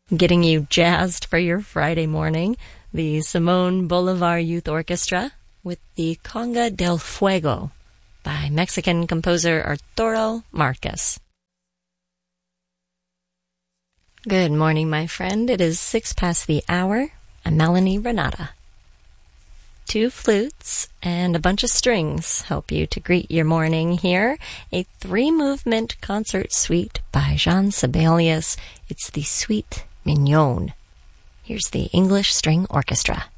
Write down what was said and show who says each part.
Speaker 1: Getting you jazzed for your Friday morning, the Simón Bolívar Youth Orchestra with the Conga del Fuego by Mexican composer Arturo Marquez. Good morning, my friend. It is 6 past the hour. I'm Melanie Renata. 2 flutes and a bunch of strings help you to greet your morning here. A 3-movement concert suite by Jean Sibelius. It's the Suite Mignonne. Here's the English String Orchestra.